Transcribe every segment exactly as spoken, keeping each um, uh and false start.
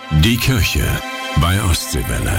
Die Kirche bei Ostseewelle.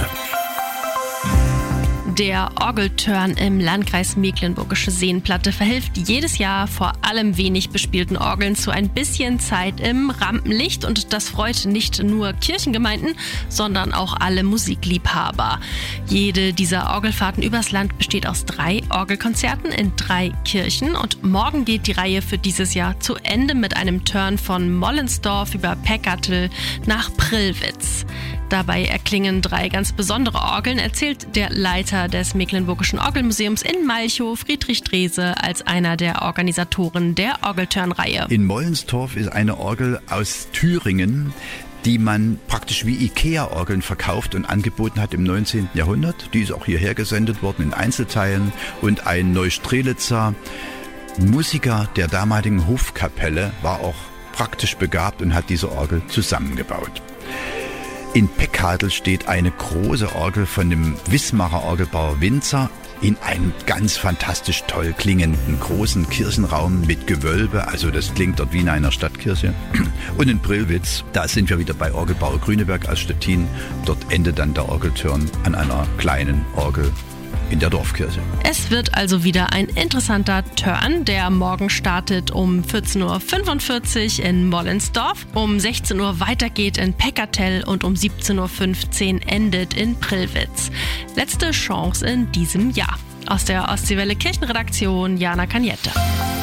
Der Orgeltörn im Landkreis Mecklenburgische Seenplatte verhilft jedes Jahr vor allem wenig bespielten Orgeln zu ein bisschen Zeit im Rampenlicht, und das freut nicht nur Kirchengemeinden, sondern auch alle Musikliebhaber. Jede dieser Orgelfahrten übers Land besteht aus drei Orgelkonzerten in drei Kirchen, und morgen geht die Reihe für dieses Jahr zu Ende mit einem Turn von Mollensdorf über Peckertel nach Prillwitz. Dabei erklingen drei ganz besondere Orgeln, erzählt der Leiter des Mecklenburgischen Orgelmuseums in Malchow, Friedrich Drese, als einer der Organisatoren der Orgelturnreihe. In Mollensdorf ist eine Orgel aus Thüringen, die man praktisch wie Ikea-Orgeln verkauft und angeboten hat im neunzehnten Jahrhundert. Die ist auch hierher gesendet worden in Einzelteilen, und ein Neustrelitzer Musiker der damaligen Hofkapelle war auch praktisch begabt und hat diese Orgel zusammengebaut. In Peckertel steht eine große Orgel von dem Wismarer Orgelbauer Winzer in einem ganz fantastisch toll klingenden großen Kirchenraum mit Gewölbe. Also das klingt dort wie in einer Stadtkirche. Und in Prillwitz, da sind wir wieder bei Orgelbauer Grüneberg aus Stettin. Dort endet dann der Orgelturn an einer kleinen Orgel in der Dorfkirche. Es wird also wieder ein interessanter Turn, der morgen startet um vierzehn Uhr fünfundvierzig in Mollensdorf, um sechzehn Uhr weitergeht in Peckertel und um siebzehn Uhr fünfzehn endet in Prillwitz. Letzte Chance in diesem Jahr. Aus der Ostseewelle Kirchenredaktion, Jana Kaniette.